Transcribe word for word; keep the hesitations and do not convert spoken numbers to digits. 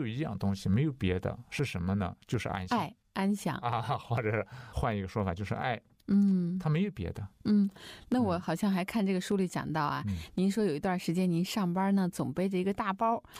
有一样东西，没有别的，是什么呢？就是安详。 爱安详啊，或者换一个说法就是爱。 嗯， 它没有别的。 嗯，那我好像还看这个书里讲到啊， 嗯、 您说有一段时间您上班呢，总背着一个大包，